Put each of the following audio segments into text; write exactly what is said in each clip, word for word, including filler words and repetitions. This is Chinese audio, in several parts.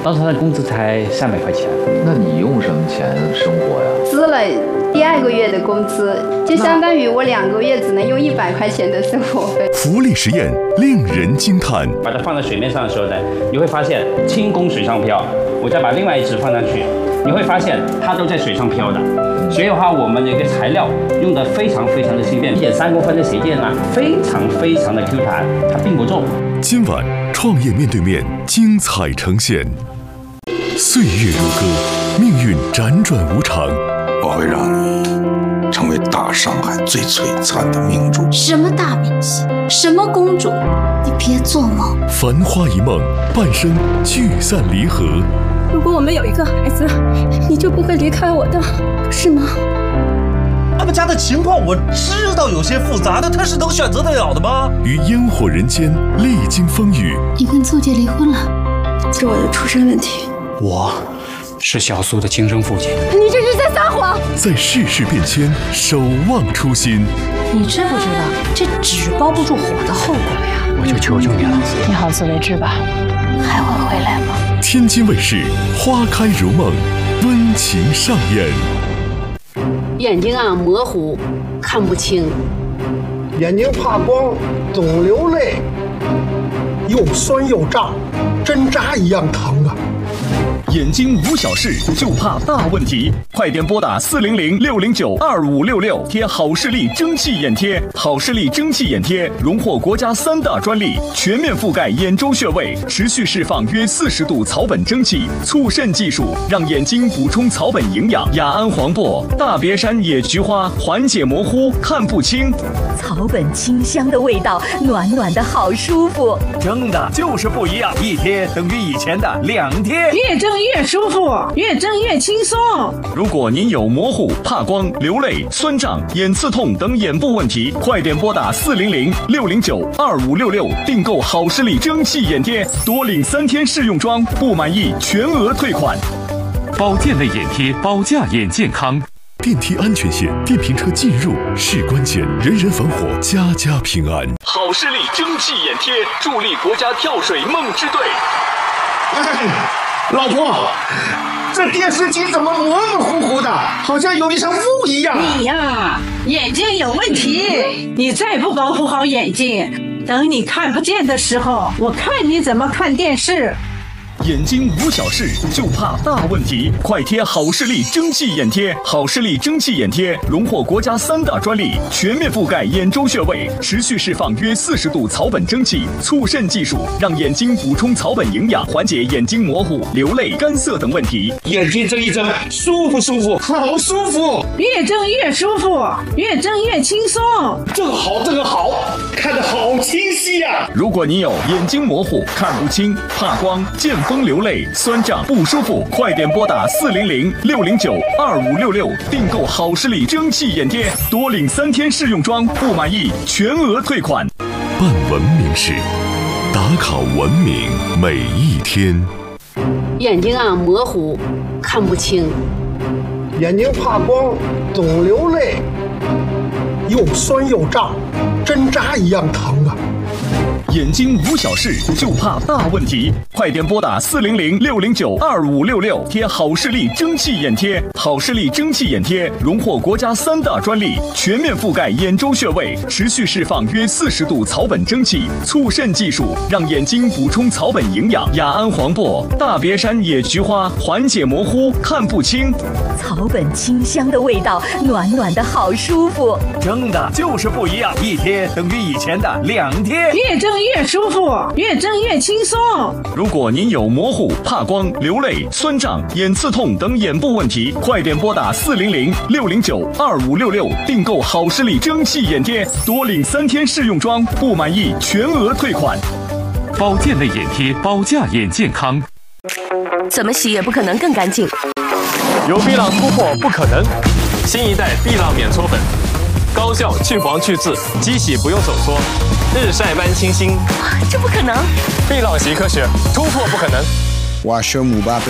当时他的工资才三百块钱。 那你用什么钱生活呀？ 支了第二个月的工资，就相当于我两个月只能用一百块钱的生活费。 浮力实验令人惊叹。 把它放在水面上的时候呢，你会发现轻功水上漂。我再把另外一只放上去，你会发现它都在水上漂的。所以的话，我们的一个材料用的非常非常的轻便，一点三公分的鞋垫啊，非常非常的 Q 弹，它并不重。 今晚创业面对面精彩呈现。岁月如歌，命运辗转无常。 我会让你成为大上海最璀璨的明珠。 什么大明星，什么公主，你别做梦。 繁花一梦，半生聚散离合。 如果我们有一个孩子，你就不会离开我的，是吗？ 他们家的情况我知道有些复杂，但他是能选择得了的吗？ 于烟火人间历经风雨。 你跟邹姐离婚了， 是我的出身问题。 我是小苏的亲生父亲。 你这是在撒谎！ 在世事变迁，守望初心。 你知不知道这纸包不住火的后果呀？ 我就求求你了， 你好自为之吧。还会回来吗？ 天津卫视《花开如梦》温情上演。 眼睛啊模糊，看不清； 眼睛怕光，总流泪，又酸又胀，针扎一样疼啊！ 眼睛无小事，就怕大问题。快点拨打四零零六零九二五六六，贴好视力蒸汽眼贴。好视力蒸汽眼贴荣获国家三大专利，全面覆盖眼周穴位，持续释放约四十度草本蒸汽，促渗技术让眼睛补充草本营养。雅安黄柏、大别山野菊花缓解模糊，看不清。 草本清香的味道，暖暖的好舒服。 蒸的就是不一样，一贴等于以前的两贴。 越蒸越舒服，越蒸越轻松。 如果您有模糊、怕光、流泪、酸胀、眼刺痛等眼部问题，快点拨打四零零六零九二五六六订购好视力蒸汽眼贴，多领三天试用装，不满意全额退款。 保健类眼贴，保驾眼健康。 电梯安全线，电瓶车进入是关键，人人防火，家家平安。 好视力蒸汽眼贴，助力国家跳水梦之队。 哎，老婆，这电视机怎么模模糊糊的，好像有一层雾一样。 你呀，眼睛有问题，你再不保护好眼睛，等你看不见的时候，我看你怎么看电视。 眼睛无小事，就怕大问题。快贴好视力蒸汽眼贴。好视力蒸汽眼贴荣获国家三大专利，全面覆盖眼周穴位，持续释放约四十度草本蒸汽，促渗技术让眼睛补充草本营养，缓解眼睛模糊、流泪、干涩等问题。 眼睛睁一睁，舒不舒服？好舒服！ 越睁越舒服，越睁越轻松。 这个好，这个好，看得好清晰呀、啊！ 如果你有眼睛模糊、看不清、怕光、见风流泪、酸胀不舒服，快点拨打四零零六零九二五六六订购好视力蒸汽眼贴，多领三天试用装，不满意全额退款。 办文明事，打卡文明每一天。 眼睛啊模糊，看不清； 眼睛怕光，总流泪，又酸又胀，针扎一样疼啊！ 眼睛无小事，就怕大问题。快点拨打四零零六零九二五六六，贴好视力蒸汽眼贴。好视力蒸汽眼贴荣获国家三大专利，全面覆盖眼周穴位，持续释放约四十度草本蒸汽，促渗技术让眼睛补充草本营养。雅安黄柏、大别山野菊花缓解模糊，看不清。 草本清香的味道，暖暖的好舒服。 蒸的就是不一样，一贴等于以前的两贴。 越蒸越舒服，越蒸越轻松。 如果您有模糊、怕光、流泪、酸胀、眼刺痛等眼部问题，快点拨打四零零六零九二五六六订购好视力蒸汽眼贴，多领三天试用装，不满意全额退款。 保健类眼贴，保驾眼健康。 怎么洗也不可能更干净。 有碧浪突破不可能，新一代碧浪免搓粉，高效去黄去渍，机洗不用手搓，日晒般清新。 这不可能！ 碧浪习科学，突破不可能。 我选姆巴佩。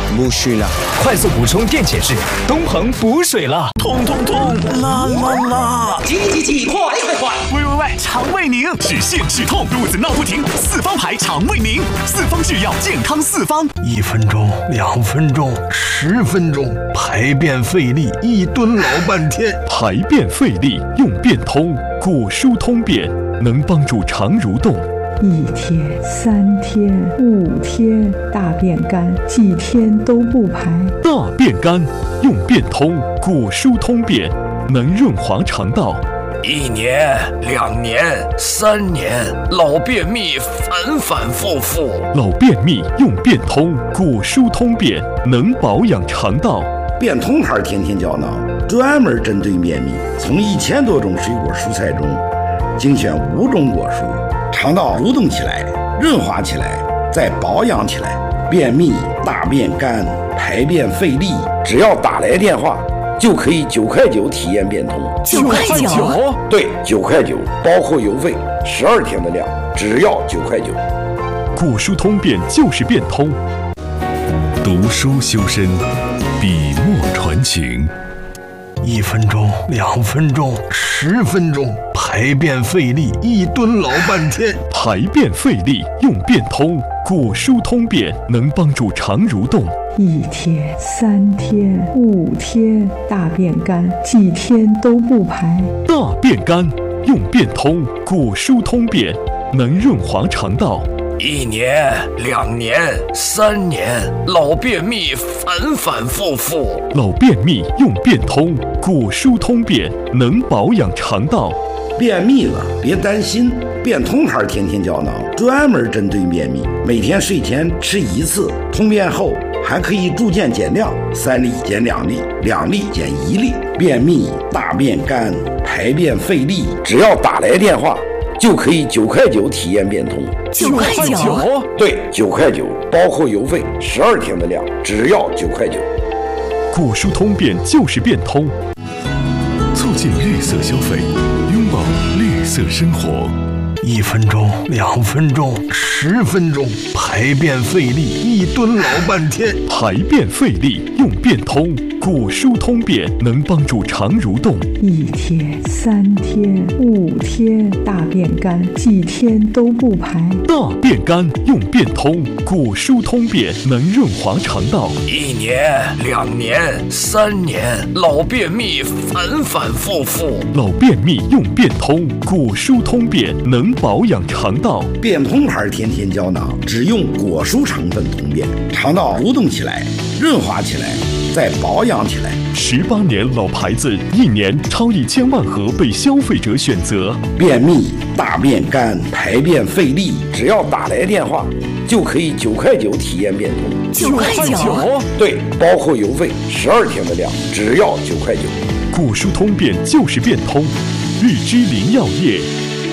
不虚了。 快速补充电解质，东恒补水了。 痛痛痛，啦啦啦！ 急急急，快快快！ 喂喂喂，肠胃宁，止泻止痛，肚子闹不停，四方牌肠胃宁，四方制药，健康四方。 一分钟，两分钟，十分钟，排便费力，一蹲老半天。 排便费力用便通，果蔬通便，能帮助肠蠕动。 一天、三天、五天，大便干，几天都不排。 大便干用便通，果蔬通便，能润滑肠道。 一年、两年、三年，老便秘反反复复。 老便秘用便通，果蔬通便，能保养肠道。 便通牌天天胶囊专门针对便秘，从一千多种水果蔬菜中精选五种果蔬，肠道蠕动起来，润滑起来，再保养起来。便秘、大便干、排便费力，只要打来电话，就可以九块九体验便通。 九块九？ 对，九块九，包括邮费，十二天的量，只要九块九。 果蔬通便就是便通。读书修身，笔墨传情。 一分钟，两分钟，十分钟，排便费力，一蹲老半天。 排便费力用便通，果蔬通便，能帮助肠蠕动。 一天、三天、五天，大便干，几天都不排。 大便干用便通，果蔬通便，能润滑肠道。 一年、两年、三年，老便秘反反复复。 老便秘用便通，果蔬通便，能保养肠道。 便秘了别担心，便通牌天天胶囊专门针对便秘，每天睡前吃一次，通便后还可以逐渐减量，三粒减两粒，两粒减一粒。便秘、大便干、排便费力，只要打来电话，就可以九块九体验便通。 九块九？ 对，九块九，包括邮费，十二天的量，只要九块九。 果蔬通便就是便通，促进绿色消费，拥抱绿色生活。 一分钟，两分钟，十分钟，排便费力，一蹲老半天。 排便费力用便通，果蔬通便，能帮助肠蠕动。 一天、三天、五天，大便干，几天都不排。 大便干用便通，果蔬通便，能润滑肠道。 一年、两年、三年，老便秘反反复复。 老便秘用便通，果蔬通便，能保养肠道。 便通牌天天胶囊只用果蔬成分通便，肠道蠕动起来，润滑起来，再保养起来。 十八年老牌子，一年超一千万盒被消费者选择。 便秘、大便干、排便费力，只要打来电话，就可以九块九体验便通。 九块九？ 对，包括邮费，十二天的量，只要九块九。 果蔬通便就是便通，日之林药业。